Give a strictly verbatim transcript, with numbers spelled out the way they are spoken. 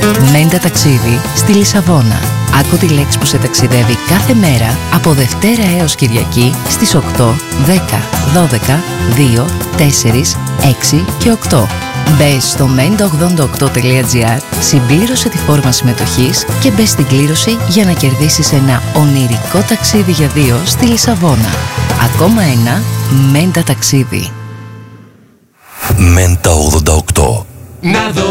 Μέντα ταξίδι στη Λισαβόνα. Άκου τη λέξη που σε ταξιδεύει κάθε μέρα από Δευτέρα έως Κυριακή στις οκτώ, δέκα, δώδεκα, δύο, τέσσερα, έξι και οκτώ. Μπες στο μέντα ογδόντα οκτώ τελεία τζι άρ, συμπλήρωσε τη φόρμα συμμετοχής και μπες στην κλήρωση για να κερδίσεις ένα ονειρικό ταξίδι για δύο στη Λισαβόνα. Ακόμα ένα Μέντα ταξίδι. Μέντα ογδόντα οκτώ. Να δω